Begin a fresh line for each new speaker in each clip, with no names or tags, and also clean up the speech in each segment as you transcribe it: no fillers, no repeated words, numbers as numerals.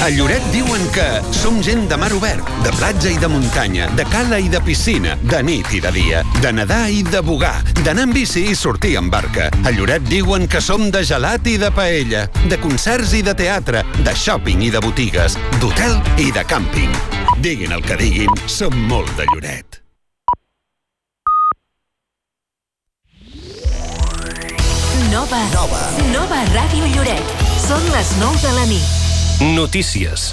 A Lloret diuen que som gent de mar obert, de platja i de muntanya, de cala i de piscina, de nit i de dia, de nedar i de bugar, d'anar en bici i sortir en barca. A Lloret diuen que som de gelat i de paella, de concerts i de teatre, de shopping i de botigues, d'hotel i de càmping. Diguin el que diguin, som molt de Lloret.
Nova Ràdio Lloret. Són les 9 de la nit.
Notícies.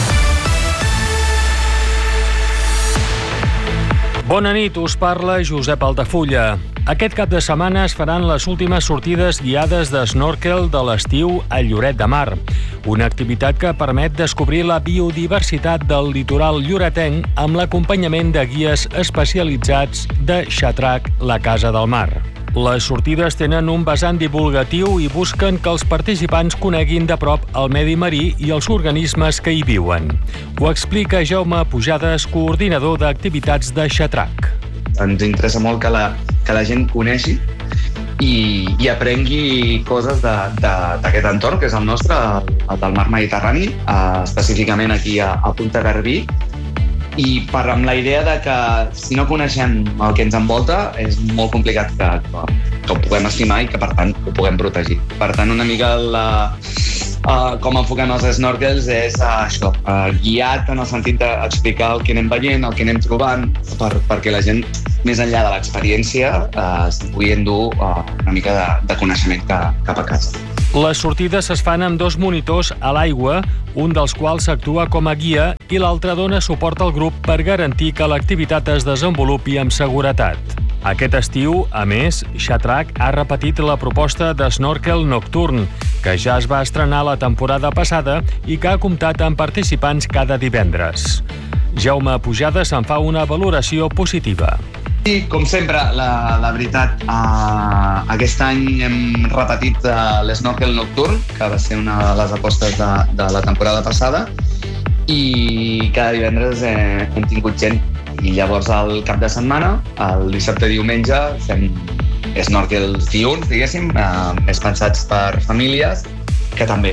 Bona nit, us parla Josep Altafulla. Aquest cap de setmana es faran les últimes sortides guiades d'snorkel de l'estiu a Lloret de Mar. Una activitat que permet descobrir la biodiversitat del litoral lloretenc amb l'acompanyament de guies especialitzats de Xatrac, la Casa del Mar. Les sortides tenen un vessant divulgatiu i busquen que els participants coneguin de prop el medi marí i els organismes que hi viuen. Ho explica Jaume Pujades, coordinador d'activitats de Xatrac.
Ens interessa molt que la gent coneixi i aprengui coses d'aquest entorn, que és el nostre, el del mar Mediterrani, específicament aquí a Punta Garbí, i amb la idea de que si no coneixem el que ens envolta és molt complicat que ho puguem estimar i que per tant ho puguem protegir. Per tant, una mica com enfoquem els snorkels és això, guiat en el sentit d'explicar el que anem veient, el que anem trobant, perquè la gent, més enllà de l'experiència, se'n pugui endur una mica de coneixement cap a casa.
Les sortides es fan amb 2 monitors a l'aigua, un dels quals actua com a guia i l'altre dona suport al grup per garantir que l'activitat es desenvolupi amb seguretat. Aquest estiu, a més, Xatrac ha repetit la proposta d'snorkel nocturn, que ja es va estrenar la temporada passada i que ha comptat amb participants cada divendres. Jaume Pujades en fa una valoració positiva.
Sí, com sempre, la veritat, aquest any hem repetit l'snorkel nocturn, que va ser una de les apostes de la temporada passada, i cada divendres hem tingut gent. I llavors el cap de setmana, el dissabte i diumenge, fem snorkels diurns, diguéssim, més pensats per famílies, que també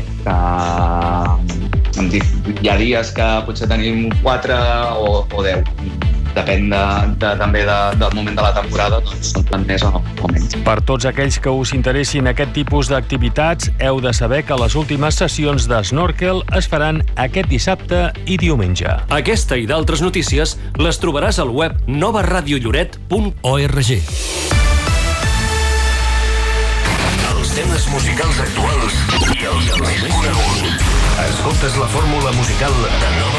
hi ha dies que potser tenim 4 o 10. Depèn també del moment de la temporada, doncs són més o menys.
Per tots aquells que us interessin aquest tipus d'activitats, heu de saber que les últimes sessions d'snorkel es faran aquest dissabte i diumenge.
Aquesta i d'altres notícies les trobaràs al web novaradiolloret.org. Els temes musicals actuals i els més coneguts. Escoltes la fórmula musical